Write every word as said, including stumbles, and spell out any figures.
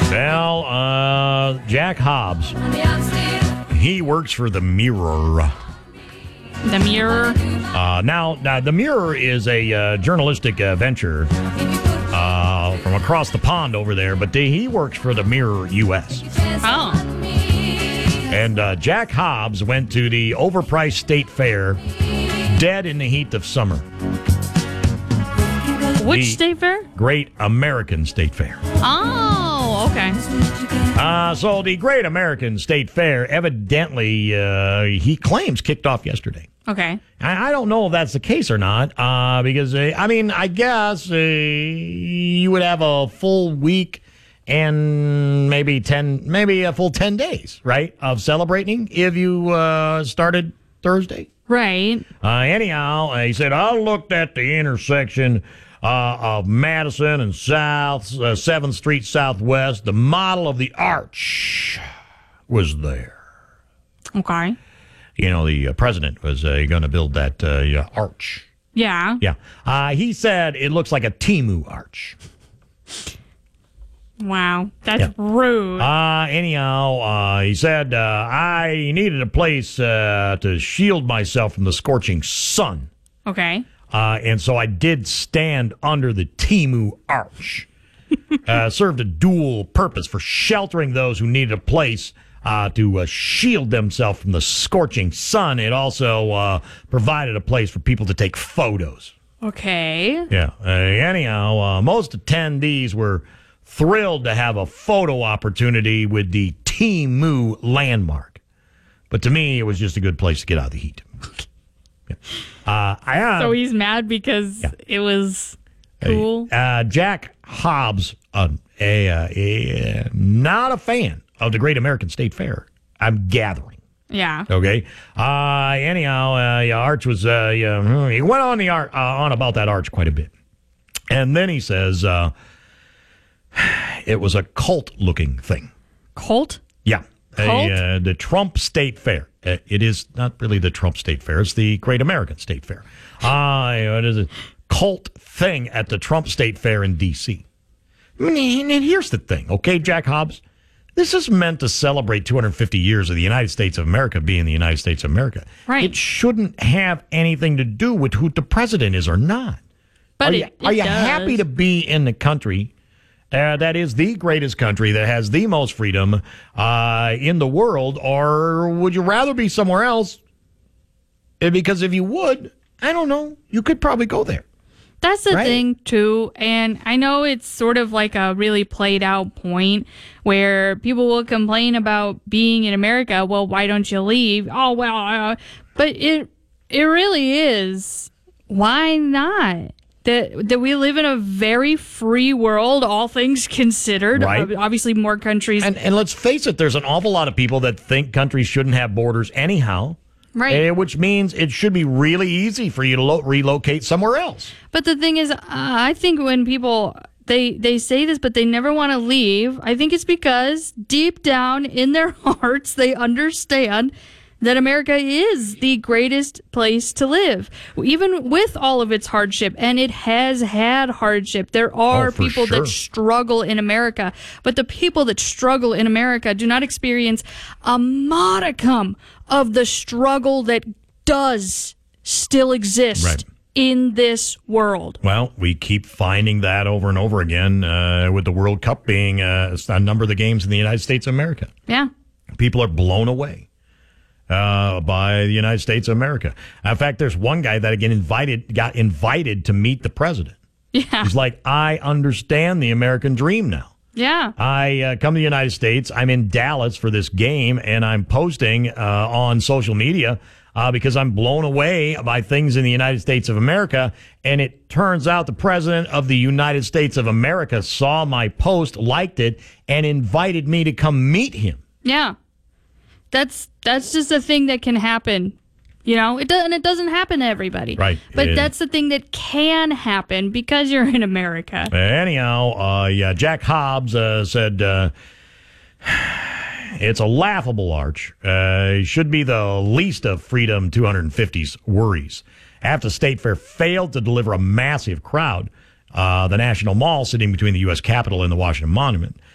Well, uh, Jack Hobbs, he works for the Mirror. The Mirror? Uh, now, now, the Mirror is a uh, journalistic uh, venture uh, from across the pond over there, but they, he works for the Mirror U S. Oh. And uh, Jack Hobbs went to the overpriced state fair, dead in the heat of summer. Which The state fair? Great American State Fair. Oh, okay. Uh, so the Great American State Fair, evidently, uh, he claims kicked off yesterday. Okay. I, I don't know if that's the case or not, uh, because, uh, I mean, I guess uh, you would have a full week and maybe ten, maybe a full ten days, right, of celebrating if you uh, started Thursday. Right. Uh, anyhow, uh, he said, I looked at the intersection uh, of Madison and South, uh, seventh Street Southwest. The model of the arch was there. Okay. You know, the uh, president was uh, going to build that uh, arch. Yeah. Yeah. Uh, he said it looks like a Temu arch. Wow. That's Yeah. rude. Uh, anyhow, uh, he said, uh, I needed a place uh, to shield myself from the scorching sun. Okay. Uh, and so I did stand under the Temu arch. uh, served a dual purpose for sheltering those who needed a place uh, to uh, shield themselves from the scorching sun. It also uh, provided a place for people to take photos. Okay. Yeah. Uh, anyhow, uh, most attendees were thrilled to have a photo opportunity with the Temu landmark. But to me, it was just a good place to get out of the heat. Yeah. Uh, I, uh, So he's mad because yeah. it was cool? Uh, Jack Hobbs, uh, a, uh, a, not a fan of the Great American State Fair, I'm gathering. Yeah. Okay. Uh, anyhow, uh, yeah, Arch was, uh, yeah, he went on, the ar- uh, on about that arch quite a bit. And then he says uh, it was a cult-looking thing. Cult? Yeah. Cult? A, uh, the Trump State Fair. Uh, it is not really the Trump State Fair. It's the Great American State Fair. Uh, it is a cult thing at the Trump State Fair in D C And here's the thing, okay, Jack Hobbs? This is meant to celebrate two hundred fifty years of the United States of America being the United States of America. Right. It shouldn't have anything to do with who the president is or not. But are it, you, it are you does. happy to be in the country uh, that is the greatest country, that has the most freedom uh, in the world, or would you rather be somewhere else? Uh, Because if you would, I don't know, you could probably go there. That's the Right. thing, too. And I know it's sort of like a really played out point where people will complain about being in America. Well, why don't you leave? Oh, well, uh, but it it really is. Why not? That, that we live in a very free world, all things considered. Right. Obviously, more countries. And, and let's face it, there's an awful lot of people that think countries shouldn't have borders anyhow. Right. Uh, which means it should be really easy for you to lo- relocate somewhere else. But the thing is, uh, I think when people they they say this, but they never want to leave. I think it's because deep down in their hearts, they understand that America is the greatest place to live, even with all of its hardship. And it has had hardship. There are Oh, for people sure. that struggle in America, but the people that struggle in America do not experience a modicum of the struggle that does still exist Right. in this world. Well, we keep finding that over and over again uh, with the World Cup being uh, a number of the games in the United States of America. Yeah. People are blown away uh, by the United States of America. In fact, there's one guy that again invited got invited to meet the president. Yeah. He's like, I understand the American dream now. Yeah. I uh, come to the United States. I'm in Dallas for this game, and I'm posting uh, on social media uh, because I'm blown away by things in the United States of America. And it turns out the president of the United States of America saw my post, liked it, and invited me to come meet him. Yeah. That's that's just a thing that can happen. You know, it doesn't it doesn't happen to everybody. Right. But It- that's the thing that can happen because you're in America. Anyhow, uh, yeah, Jack Hobbs uh, said uh, it's a laughable arch. Uh, it should be the least of Freedom two fifty's worries. After State Fair failed to deliver a massive crowd, uh, the National Mall sitting between the U S Capitol and the Washington Monument